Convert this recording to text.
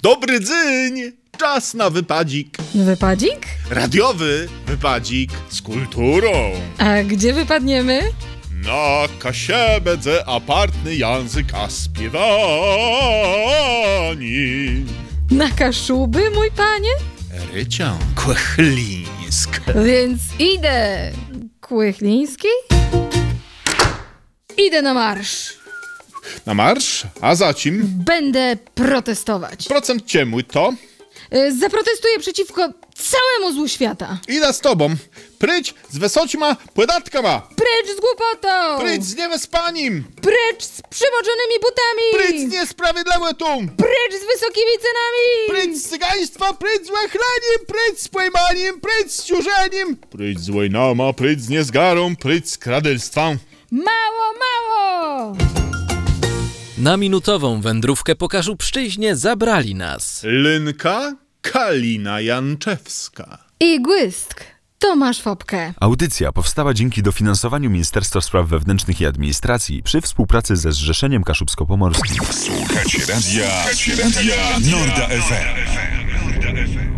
Dobry dzień! Czas na wypadzik. Wypadzik? Radiowy wypadzik z kulturą. A gdzie wypadniemy? Na Kasiebedze apartny język a śpiewani. Na Kaszuby, mój panie? Rycią kłechlińsk. Więc idę. Kłychliński? Idę na marsz. Na marsz? A za czym? Będę protestować. Procent ciemły to? Zaprotestuję przeciwko całemu złu świata. Idę z tobą. Pryć z wysocima płydatka ma. Precz z głupotą! Pryć z niewyspaniem. Precz z przymoczonymi butami! Pryć z niesprawiedliwym. Precz z wysokimi cenami! Pryć z cygaństwa, pryć z łechleniem, pryć z pojmaniem, pryć z ciurzeniem. Pryć z wojnama, pryć z niezgarą, pryć z kradylstwem. Mało, mało! Na minutową wędrówkę po Kaszubszczyźnie zabrali nas Lynka Kalina Janczewska. I Głystk Tomasz Fopke. Audycja powstała dzięki dofinansowaniu Ministerstwa Spraw Wewnętrznych i Administracji przy współpracy ze Zrzeszeniem Kaszubsko-Pomorskim. Słuchacie radia Norda FM.